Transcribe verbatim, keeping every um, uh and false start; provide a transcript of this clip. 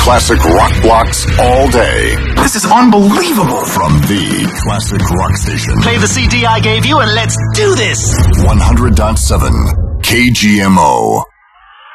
classic rock blocks all day. This is unbelievable. From the classic rock station. Play the C D I gave you and let's do this. one hundred point seven K G M O.